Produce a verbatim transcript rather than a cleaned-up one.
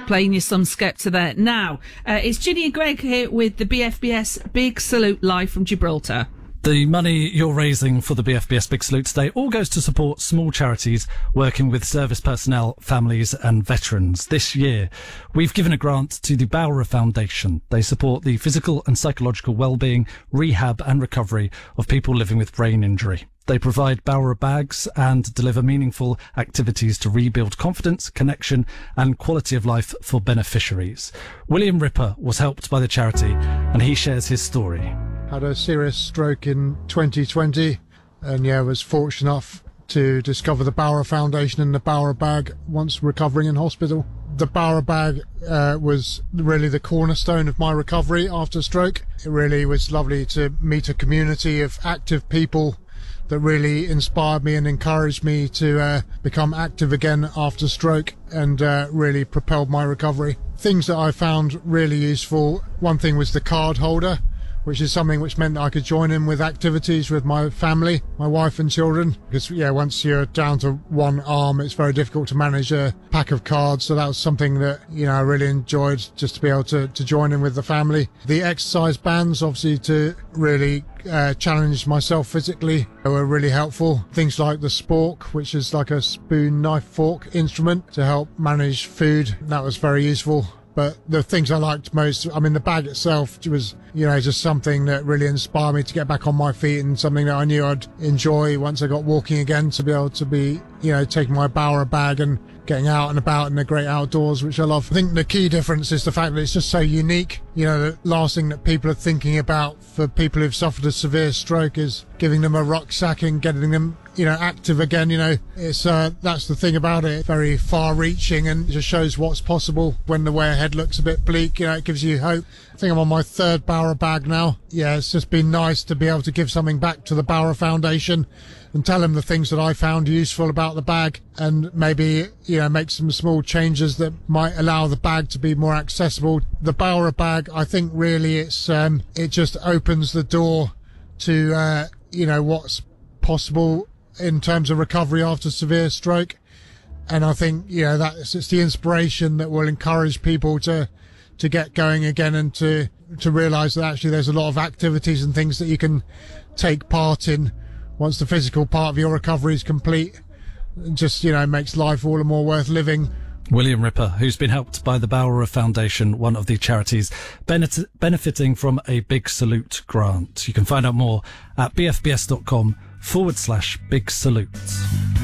playing you some Skepta there. Now, uh, it's Ginny and Greg here with the B F B S Big Salute live from Gibraltar. The money you're raising for the B F B S Big Salute today all goes to support small charities working with service personnel, families and veterans. This year, we've given a grant to the Bowra Foundation. They support the physical and psychological well-being, rehab and recovery of people living with brain injury. They provide Bowra bags and deliver meaningful activities to rebuild confidence, connection and quality of life for beneficiaries. William Ripper was helped by the charity and he shares his story. Had a serious stroke in twenty twenty and yeah, was fortunate enough to discover the Bowra Foundation and the Bowra bag once recovering in hospital. The Bowra bag uh, was really the cornerstone of my recovery after stroke. It really was lovely to meet a community of active people that really inspired me and encouraged me to uh, become active again after stroke and uh, really propelled my recovery. Things that I found really useful, one thing was the card holder, which is something which meant that I could join in with activities with my family, my wife and children. Because, yeah, once you're down to one arm, it's very difficult to manage a pack of cards. So that was something that, you know, I really enjoyed, just to be able to, to join in with the family. The exercise bands, obviously, to really uh, challenge myself physically, were really helpful. Things like the spork, which is like a spoon, knife, fork instrument to help manage food. That was very useful. But the things I liked most, I mean, the bag itself was, you know, just something that really inspired me to get back on my feet and something that I knew I'd enjoy once I got walking again, to be able to be, you know, taking my Bowra bag and getting out and about in the great outdoors, which I love. I think the key difference is the fact that it's just so unique. You know, the last thing that people are thinking about for people who've suffered a severe stroke is giving them a rucksack and getting them, you know, active again. You know, it's uh, that's the thing about it. Very far-reaching and just shows what's possible when the way ahead looks a bit bleak. You know, it gives you hope. I think I'm on my third Bowra bag now. Yeah, it's just been nice to be able to give something back to the Bowra Foundation and tell them the things that I found useful about the bag, and maybe, you know, make some small changes that might allow the bag to be more accessible. The Bowra bag, I think really it's um, it just opens the door to uh, you know, what's possible in terms of recovery after severe stroke. And I think, you know, that's it's the inspiration that will encourage people to to get going again and to to realise that actually there's a lot of activities and things that you can take part in once the physical part of your recovery is complete. It just, you know, makes life all the more worth living. William Ripper, who's been helped by the Bowra Foundation, one of the charities benefit, benefiting from a Big Salute grant. You can find out more at bfbs.com forward slash Big Salute.